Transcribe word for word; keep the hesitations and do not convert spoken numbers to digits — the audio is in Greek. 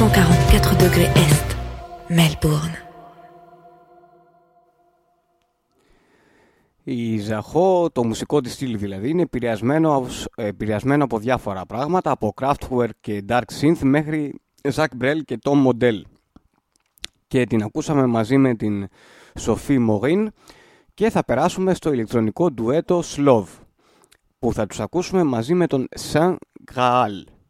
cent quarante-quatre degrés Est, Melbourne. Η Ζαχό, το μουσικό της στυλ δηλαδή, είναι επηρεασμένο, επηρεασμένο από διάφορα πράγματα, από Kraftwerk και Dark Synth μέχρι Zach Brel και Tom Model. Και την ακούσαμε μαζί με την Sophie Morin και θα περάσουμε στο ηλεκτρονικό ντουέτο Slov, που θα τους ακούσουμε μαζί με τον Saint Graal.